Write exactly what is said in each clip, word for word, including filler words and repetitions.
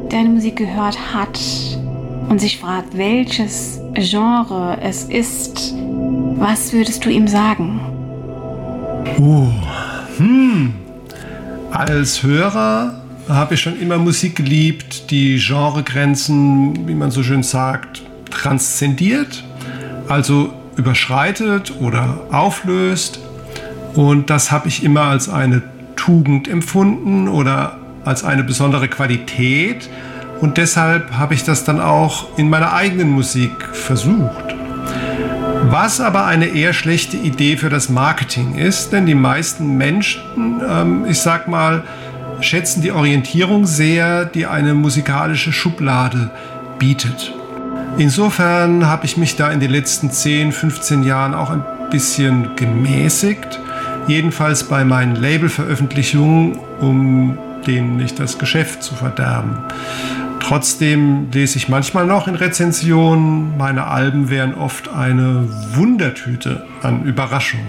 deine Musik gehört hat und sich fragt, welches Genre es ist, was würdest du ihm sagen? Uh, hm. Als Hörer habe ich schon immer Musik geliebt, die Genregrenzen, wie man so schön sagt, transzendiert, also überschreitet oder auflöst. Und das habe ich immer als eine Tugend empfunden oder als eine besondere Qualität. Und deshalb habe ich das dann auch in meiner eigenen Musik versucht. Was aber eine eher schlechte Idee für das Marketing ist, denn die meisten Menschen, ähm, ich sag mal, schätzen die Orientierung sehr, die eine musikalische Schublade bietet. Insofern habe ich mich da in den letzten zehn, fünfzehn Jahren auch ein bisschen gemäßigt, jedenfalls bei meinen Labelveröffentlichungen, um denen nicht das Geschäft zu verderben. Trotzdem lese ich manchmal noch in Rezensionen, meine Alben wären oft eine Wundertüte an Überraschungen.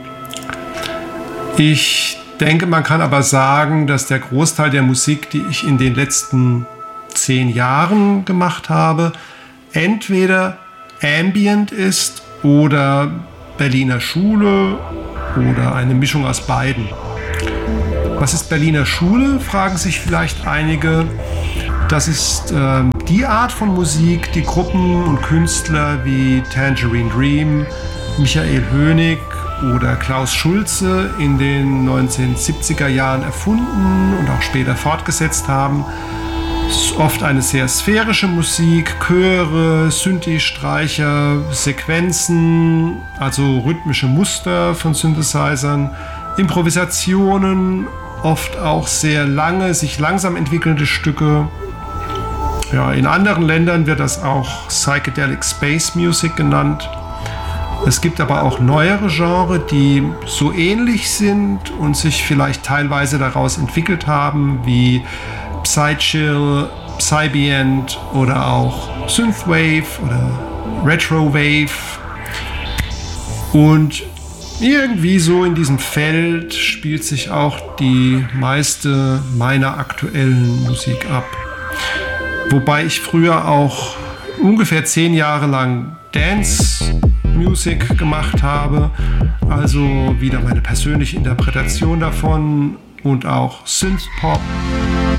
Ich denke, man kann aber sagen, dass der Großteil der Musik, die ich in den letzten zehn Jahren gemacht habe, entweder Ambient ist oder Berliner Schule oder eine Mischung aus beiden. Was ist Berliner Schule, fragen sich vielleicht einige. Das ist äh, die Art von Musik, die Gruppen und Künstler wie Tangerine Dream, Michael Hönig oder Klaus Schulze in den neunzehnhundertsiebziger Jahren erfunden und auch später fortgesetzt haben. Es ist oft eine sehr sphärische Musik, Chöre, Synthi-Streicher, Sequenzen, also rhythmische Muster von Synthesizern, Improvisationen, oft auch sehr lange, sich langsam entwickelnde Stücke. Ja, in anderen Ländern wird das auch Psychedelic Space Music genannt. Es gibt aber auch neuere Genres, die so ähnlich sind und sich vielleicht teilweise daraus entwickelt haben, wie Psychill, Psybient oder auch Synthwave oder Retrowave. Und irgendwie so in diesem Feld spielt sich auch die meiste meiner aktuellen Musik ab. Wobei ich früher auch ungefähr zehn Jahre lang Dance Music gemacht habe, also wieder meine persönliche Interpretation davon und auch Synthpop